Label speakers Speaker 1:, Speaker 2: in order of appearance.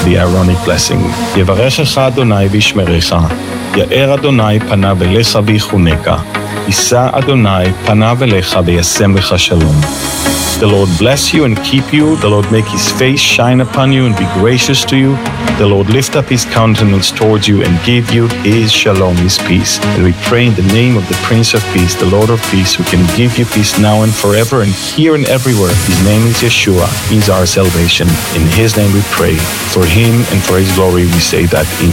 Speaker 1: the Aaronic blessing. יברכך אדוני וישמרך, יאר אדוני פניו אליך ויחונקה, יישא אדוני פניו אליך וישם לך שלום. The Lord bless you and keep you. The Lord make his face shine upon you and be gracious to you. The Lord lift up his countenance towards you and give you his shalom, his peace. And we pray in the name of the Prince of Peace, the Lord of Peace, who can give you peace now and forever and here and everywhere. His name is Yeshua. He's our salvation. In his name we pray. For him and for his glory we say that in